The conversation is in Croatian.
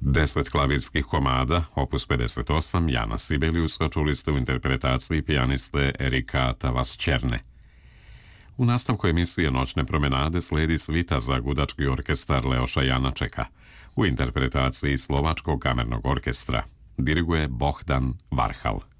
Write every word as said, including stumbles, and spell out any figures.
Deset klavirskih komada, opus pedeset osam, Jana Sibeliusa, čuli ste u interpretaciji pijaniste Erika Tavasčerne. U nastavku emisije Noćne promenade slijedi svita za gudački orkestar Leoša Janačeka u interpretaciji Slovačkog kamernog orkestra. Diriguje Bohdan Varhal.